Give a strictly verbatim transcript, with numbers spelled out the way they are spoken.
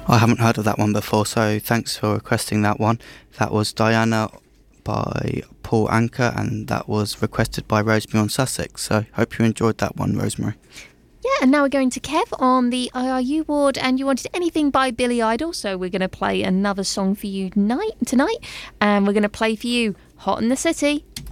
I haven't heard of that one before, so thanks for requesting that one. That was Diana by Paul Anka, and that was requested by Rosemary on Sussex. So hope you enjoyed that one, Rosemary. Yeah, and now we're going to Kev on the I R U ward, and you wanted anything by Billy Idol, so we're going to play another song for you tonight, tonight and we're going to play for you Hot in the City.